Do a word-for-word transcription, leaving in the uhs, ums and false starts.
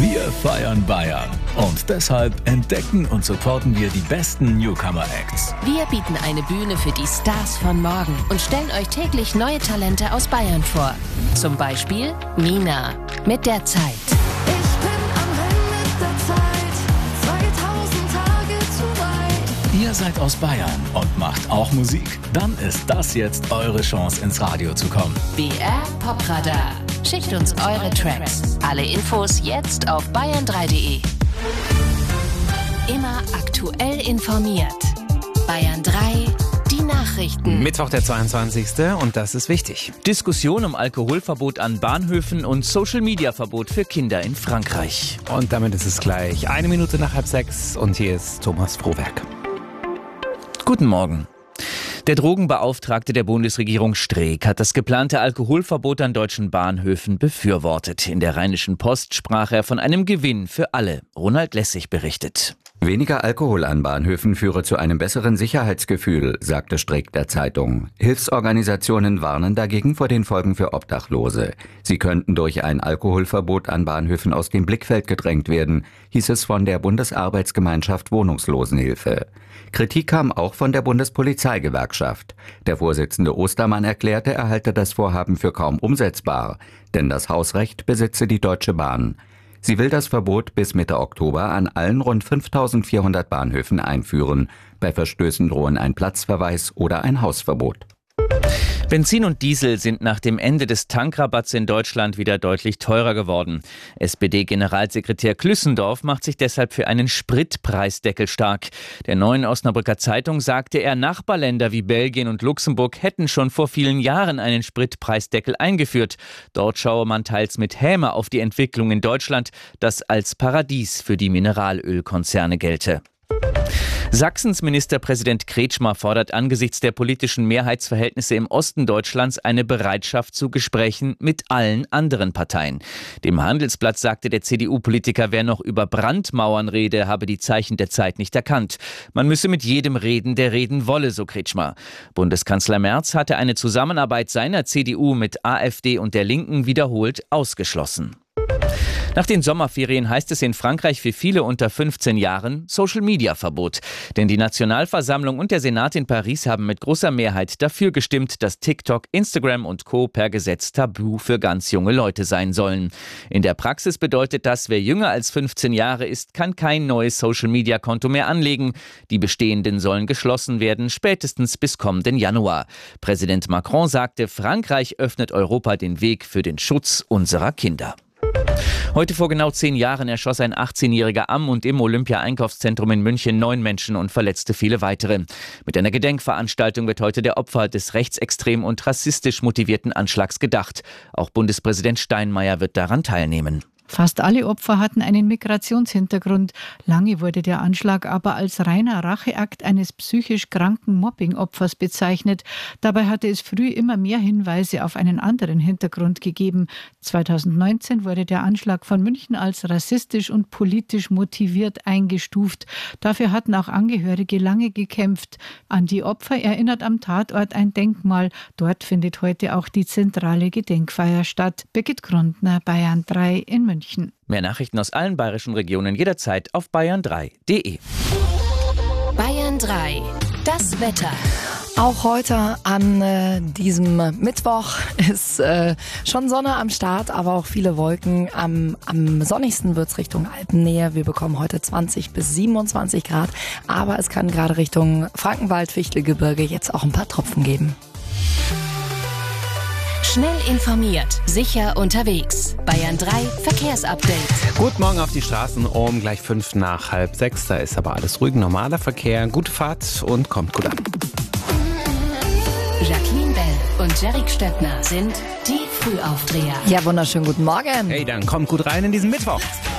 Wir feiern Bayern und deshalb entdecken und supporten wir die besten Newcomer-Acts. Wir bieten eine Bühne für die Stars von morgen und stellen euch täglich neue Talente aus Bayern vor. Zum Beispiel Nina mit der Zeit. Ich bin am Ende der Zeit, zweitausend Tage zu weit. Ihr seid aus Bayern und macht auch Musik? Dann ist das jetzt eure Chance, ins Radio zu kommen. B R Popradar. Schickt uns eure Tracks. Alle Infos jetzt auf bayern drei punkt de. Immer aktuell informiert. Bayern drei, die Nachrichten. Mittwoch der zweiundzwanzigste und das ist wichtig. Diskussion um Alkoholverbot an Bahnhöfen und Social-Media-Verbot für Kinder in Frankreich. Und damit ist es gleich eine Minute nach halb sechs und hier ist Thomas Frohwerk. Guten Morgen. Der Drogenbeauftragte der Bundesregierung Streeck hat das geplante Alkoholverbot an deutschen Bahnhöfen befürwortet. In der Rheinischen Post sprach er von einem Gewinn für alle. Ronald Lessig berichtet. Weniger Alkohol an Bahnhöfen führe zu einem besseren Sicherheitsgefühl, sagte Streeck der Zeitung. Hilfsorganisationen warnen dagegen vor den Folgen für Obdachlose. Sie könnten durch ein Alkoholverbot an Bahnhöfen aus dem Blickfeld gedrängt werden, hieß es von der Bundesarbeitsgemeinschaft Wohnungslosenhilfe. Kritik kam auch von der Bundespolizeigewerkschaft. Der Vorsitzende Ostermann erklärte, er halte das Vorhaben für kaum umsetzbar, denn das Hausrecht besitze die Deutsche Bahn. Sie will das Verbot bis Mitte Oktober an allen rund fünftausendvierhundert Bahnhöfen einführen. Bei Verstößen drohen ein Platzverweis oder ein Hausverbot. Benzin und Diesel sind nach dem Ende des Tankrabatts in Deutschland wieder deutlich teurer geworden. S P D-Generalsekretär Klüssendorf macht sich deshalb für einen Spritpreisdeckel stark. Der Neuen Osnabrücker Zeitung sagte er, Nachbarländer wie Belgien und Luxemburg hätten schon vor vielen Jahren einen Spritpreisdeckel eingeführt. Dort schaue man teils mit Häme auf die Entwicklung in Deutschland, das als Paradies für die Mineralölkonzerne gelte. Sachsens Ministerpräsident Kretschmer fordert angesichts der politischen Mehrheitsverhältnisse im Osten Deutschlands eine Bereitschaft zu Gesprächen mit allen anderen Parteien. Dem Handelsblatt sagte der C D U-Politiker, wer noch über Brandmauern rede, habe die Zeichen der Zeit nicht erkannt. Man müsse mit jedem reden, der reden wolle, so Kretschmer. Bundeskanzler Merz hatte eine Zusammenarbeit seiner C D U mit A f D und der Linken wiederholt ausgeschlossen. Nach den Sommerferien heißt es in Frankreich für viele unter fünfzehn Jahren Social-Media-Verbot. Denn die Nationalversammlung und der Senat in Paris haben mit großer Mehrheit dafür gestimmt, dass TikTok, Instagram und Co. per Gesetz tabu für ganz junge Leute sein sollen. In der Praxis bedeutet das, wer jünger als fünfzehn Jahre ist, kann kein neues Social-Media-Konto mehr anlegen. Die bestehenden sollen geschlossen werden, spätestens bis kommenden Januar. Präsident Macron sagte, Frankreich öffnet Europa den Weg für den Schutz unserer Kinder. Heute vor genau zehn Jahren erschoss ein achtzehnjähriger am und im Olympia-Einkaufszentrum in München neun Menschen und verletzte viele weitere. Mit einer Gedenkveranstaltung wird heute der Opfer des rechtsextrem und rassistisch motivierten Anschlags gedacht. Auch Bundespräsident Steinmeier wird daran teilnehmen. Fast alle Opfer hatten einen Migrationshintergrund. Lange wurde der Anschlag aber als reiner Racheakt eines psychisch kranken Mobbing-Opfers bezeichnet. Dabei hatte es früh immer mehr Hinweise auf einen anderen Hintergrund gegeben. zweitausendneunzehn wurde der Anschlag von München als rassistisch und politisch motiviert eingestuft. Dafür hatten auch Angehörige lange gekämpft. An die Opfer erinnert am Tatort ein Denkmal. Dort findet heute auch die zentrale Gedenkfeier statt. Birgit Grundner, Bayern drei in München. Mehr Nachrichten aus allen bayerischen Regionen jederzeit auf bayern drei punkt de. Bayern drei, das Wetter. Auch heute an äh, diesem Mittwoch ist äh, schon Sonne am Start, aber auch viele Wolken. Am, am sonnigsten wird's Richtung Alpennähe. Wir bekommen heute zwanzig bis siebenundzwanzig Grad, aber es kann gerade Richtung Frankenwald, Fichtelgebirge jetzt auch ein paar Tropfen geben. Schnell informiert, sicher unterwegs. Bayern drei Verkehrsupdate. Guten Morgen auf die Straßen um gleich fünf nach halb sechs. Da ist aber alles ruhig, normaler Verkehr, gute Fahrt und kommt gut an. Jacqueline Bell und Jerick Stettner sind die Frühaufdreher. Ja, wunderschönen guten Morgen. Hey, dann kommt gut rein in diesen Mittwoch.